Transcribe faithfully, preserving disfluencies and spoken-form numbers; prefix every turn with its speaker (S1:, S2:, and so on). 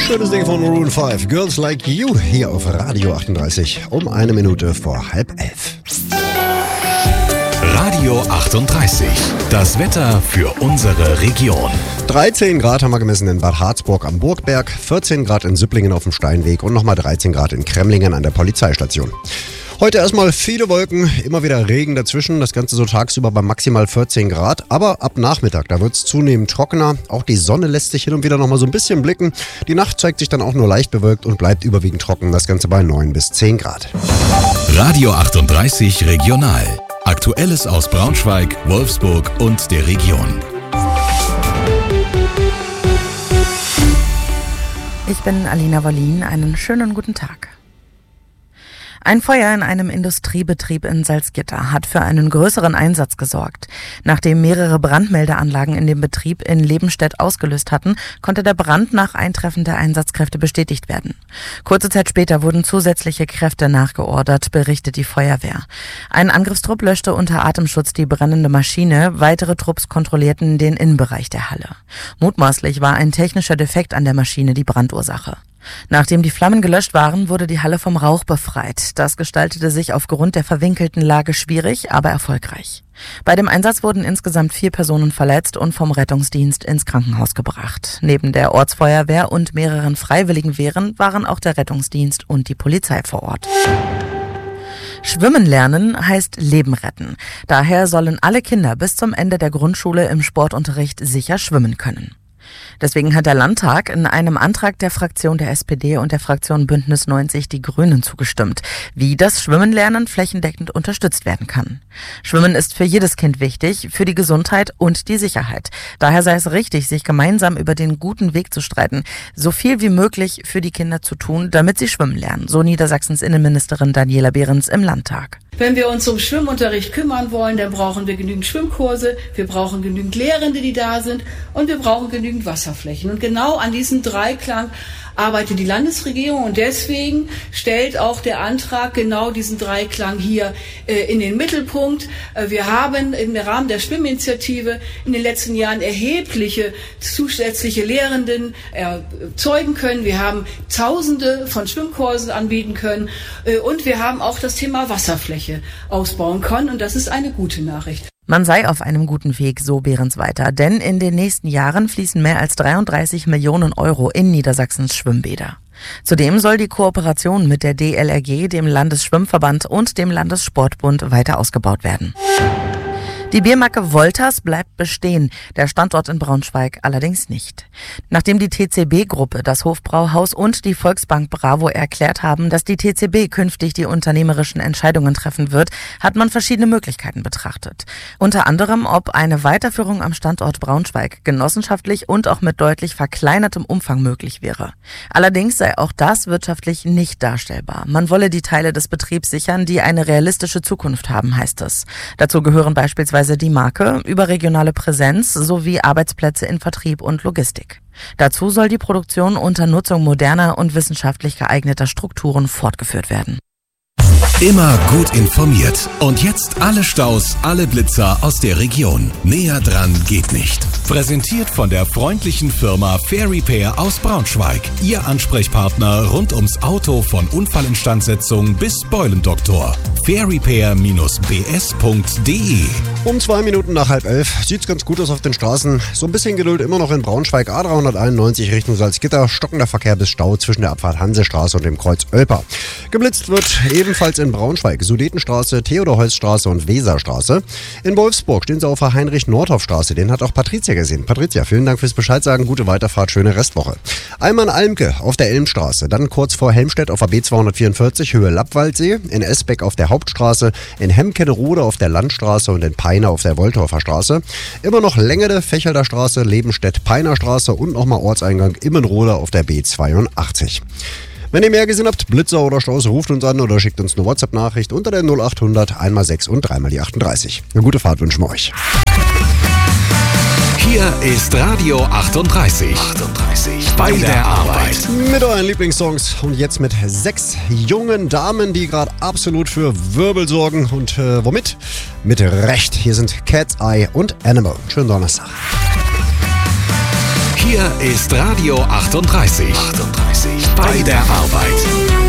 S1: Schönes Ding von Maroon fünf. Girls Like You hier auf Radio achtunddreißig um eine Minute vor halb elf.
S2: Radio achtunddreißig. Das Wetter für unsere Region.
S1: dreizehn Grad haben wir gemessen in Bad Harzburg am Burgberg, vierzehn Grad in Süpplingen auf dem Steinweg und nochmal dreizehn Grad in Kremlingen an der Polizeistation. Heute erstmal viele Wolken, immer wieder Regen dazwischen, das Ganze so tagsüber bei maximal vierzehn Grad, aber ab Nachmittag, da wird es zunehmend trockener, auch die Sonne lässt sich hin und wieder nochmal so ein bisschen blicken, die Nacht zeigt sich dann auch nur leicht bewölkt und bleibt überwiegend trocken, das Ganze bei neun bis zehn Grad.
S2: Radio achtunddreißig Regional, Aktuelles aus Braunschweig, Wolfsburg und der Region.
S3: Ich bin Alina Wollin, einen schönen guten Tag. Ein Feuer in einem Industriebetrieb in Salzgitter hat für einen größeren Einsatz gesorgt. Nachdem mehrere Brandmeldeanlagen in dem Betrieb in Lebenstedt ausgelöst hatten, konnte der Brand nach Eintreffen der Einsatzkräfte bestätigt werden. Kurze Zeit später wurden zusätzliche Kräfte nachgeordert, berichtet die Feuerwehr. Ein Angriffstrupp löschte unter Atemschutz die brennende Maschine, weitere Trupps kontrollierten den Innenbereich der Halle. Mutmaßlich war ein technischer Defekt an der Maschine die Brandursache. Nachdem die Flammen gelöscht waren, wurde die Halle vom Rauch befreit. Das gestaltete sich aufgrund der verwinkelten Lage schwierig, aber erfolgreich. Bei dem Einsatz wurden insgesamt vier Personen verletzt und vom Rettungsdienst ins Krankenhaus gebracht. Neben der Ortsfeuerwehr und mehreren Freiwilligenwehren waren auch der Rettungsdienst und die Polizei vor Ort. Schwimmen lernen heißt Leben retten. Daher sollen alle Kinder bis zum Ende der Grundschule im Sportunterricht sicher schwimmen können. Deswegen hat der Landtag in einem Antrag der Fraktion der S P D und der Fraktion Bündnis neunzig Die Grünen zugestimmt, wie das Schwimmenlernen flächendeckend unterstützt werden kann. Schwimmen ist für jedes Kind wichtig, für die Gesundheit und die Sicherheit. Daher sei es richtig, sich gemeinsam über den guten Weg zu streiten, so viel wie möglich für die Kinder zu tun, damit sie schwimmen lernen, so Niedersachsens Innenministerin Daniela Behrens im Landtag.
S4: Wenn wir uns um Schwimmunterricht kümmern wollen, dann brauchen wir genügend Schwimmkurse, wir brauchen genügend Lehrende, die da sind, und wir brauchen genügend Wasserflächen. Und genau an diesem Dreiklang arbeitet die Landesregierung, und deswegen stellt auch der Antrag genau diesen Dreiklang hier äh, in den Mittelpunkt. Äh, wir haben im Rahmen der Schwimminitiative in den letzten Jahren erhebliche zusätzliche Lehrenden erzeugen können. Wir haben Tausende von Schwimmkursen anbieten können, äh, und wir haben auch das Thema Wasserfläche ausbauen können, und das ist eine gute Nachricht.
S3: Man sei auf einem guten Weg, so Behrens weiter, denn in den nächsten Jahren fließen mehr als dreiunddreißig Millionen Euro in Niedersachsens Schwimmbäder. Zudem soll die Kooperation mit der D L R G, dem Landesschwimmverband und dem Landessportbund weiter ausgebaut werden. Die Biermarke Wolters bleibt bestehen, der Standort in Braunschweig allerdings nicht. Nachdem die T C B-Gruppe, das Hofbrauhaus und die Volksbank Bravo erklärt haben, dass die T C B künftig die unternehmerischen Entscheidungen treffen wird, hat man verschiedene Möglichkeiten betrachtet. Unter anderem, ob eine Weiterführung am Standort Braunschweig genossenschaftlich und auch mit deutlich verkleinertem Umfang möglich wäre. Allerdings sei auch das wirtschaftlich nicht darstellbar. Man wolle die Teile des Betriebs sichern, die eine realistische Zukunft haben, heißt es. Dazu gehören beispielsweise die Marke, überregionale Präsenz sowie Arbeitsplätze in Vertrieb und Logistik. Dazu soll die Produktion unter Nutzung moderner und wissenschaftlich geeigneter Strukturen fortgeführt werden.
S2: Immer gut informiert. Und jetzt alle Staus, alle Blitzer aus der Region. Näher dran geht nicht. Präsentiert von der freundlichen Firma Fair Repair aus Braunschweig. Ihr Ansprechpartner rund ums Auto von Unfallinstandsetzung bis Beulendoktor. fair repair Bindestrich b s punkt d e.
S1: Um zwei Minuten nach halb elf sieht's ganz gut aus auf den Straßen. So ein bisschen Geduld immer noch in Braunschweig, A dreihunderteinundneunzig Richtung Salzgitter. Stockender Verkehr bis Stau zwischen der Abfahrt Hansestraße und dem Kreuz Oelper. Geblitzt wird ebenfalls in Braunschweig, Sudetenstraße, Theodor-Heuss-Straße und Weserstraße. In Wolfsburg stehen sie auf der Heinrich-Nordhoff-Straße. Den hat auch Patricia gesehen. Patricia, vielen Dank fürs Bescheid sagen. Gute Weiterfahrt, schöne Restwoche. Einmal in Almke auf der Elmstraße, dann kurz vor Helmstedt auf der B zweihundertvierundvierzig Höhe Lappwaldsee, in Esbeck auf der Hauptstraße, in Hemkederode auf der Landstraße und in Peine auf der Woltorfer Straße. Immer noch Längede, Fächelder Straße, Lebenstedt-Peiner Straße und nochmal Ortseingang Immenrode auf der B zweiundachtzig. Wenn ihr mehr gesehen habt, Blitzer oder Staus, ruft uns an oder schickt uns eine WhatsApp-Nachricht unter der null achthundert einmal sechs und dreimal die achtunddreißig. Eine gute Fahrt wünschen wir euch.
S2: Hier ist Radio achtunddreißig. achtunddreißig. Bei der Arbeit.
S1: Mit euren Lieblingssongs und jetzt mit sechs jungen Damen, die gerade absolut für Wirbel sorgen. Und äh, womit? Mit Recht. Hier sind Cat's Eye und Animal. Schönen Donnerstag.
S2: Hier ist Radio achtunddreißig. achtunddreißig. Bei der Arbeit.